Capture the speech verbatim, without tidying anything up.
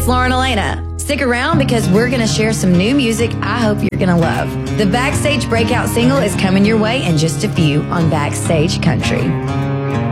Lauren Elena. Stick around because we're going to share some new music I hope you're going to love. The Backstage Breakout single is coming your way in just a few on Backstage Country.